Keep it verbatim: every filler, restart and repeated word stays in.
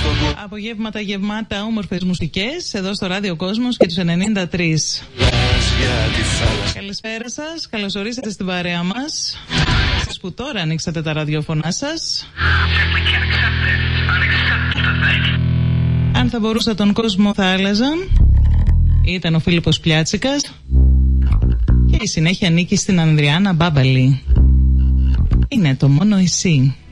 Απογεύματα γεμάτα όμορφες μουσικές εδώ στο Ράδιο Κόσμος και τους ενενήντα τρία. Καλησπέρα σας, καλώς ορίσατε στην παρέα μας. Εσείς που τώρα ανοίξατε τα ραδιόφωνά σας. Αν θα μπορούσα τον κόσμο θα άλλαζα. Ήταν ο Φίλιππος Πλιάτσικας. Και η συνέχεια ανήκει στην Ανδριάννα Μπάμπαλη. Είναι το μόνο εσύ.